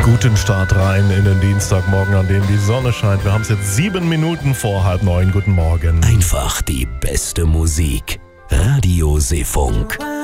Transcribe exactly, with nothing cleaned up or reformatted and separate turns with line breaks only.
Guten Start rein in den Dienstagmorgen, an dem die Sonne scheint. Wir haben es jetzt sieben Minuten vor halb neun. Guten Morgen.
Einfach die beste Musik. Radio Seefunk.